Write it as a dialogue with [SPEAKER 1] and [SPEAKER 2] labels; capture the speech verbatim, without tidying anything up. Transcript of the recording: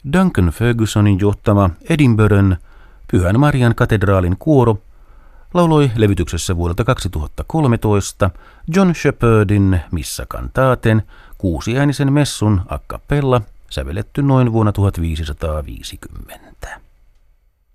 [SPEAKER 1] Duncan Fergusonin johtama Edinburghin Pyhän Marian katedraalin kuoro lauloi levytyksessä vuodelta kaksituhattakolmetoista John Shepherdin Missa Cantaaten kuusiäänisen messun a cappella sävelletty noin vuonna tuhatviisisataaviisikymmentä.